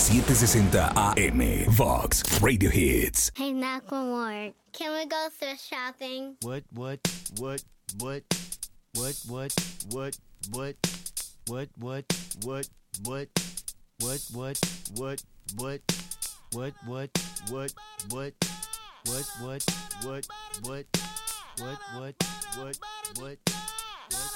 760 AM. Vox Radio Hits. Hey, Macklemore, can we go thrift shopping? What?